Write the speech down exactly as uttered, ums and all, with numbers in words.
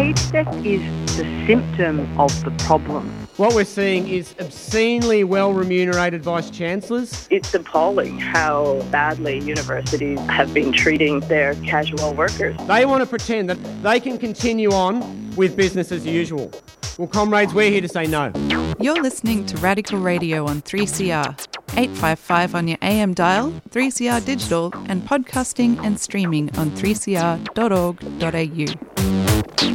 Wage theft is the symptom of the problem. What we're seeing is obscenely well-remunerated vice-chancellors. It's appalling how badly universities have been treating their casual workers. They want to pretend that they can continue on with business as usual. Well, comrades, we're here to say no. You're listening to Radical Radio on three C R, eight fifty-five on your A M dial, three C R digital, and podcasting and streaming on three c r dot org dot a u.